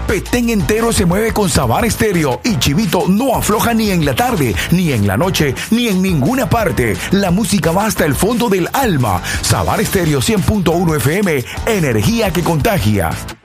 Petén entero se mueve con Sabar Estéreo y Chivito no afloja ni en la tarde, ni en la noche, ni en ninguna parte. La música va hasta el fondo del alma. Sabar Estéreo 100.1 FM, energía que contagia.